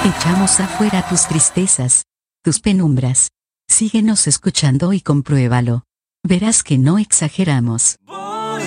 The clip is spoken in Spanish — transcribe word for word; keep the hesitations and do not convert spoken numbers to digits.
Echamos afuera tus tristezas, tus penumbras. Síguenos escuchando y compruébalo. Verás que no exageramos.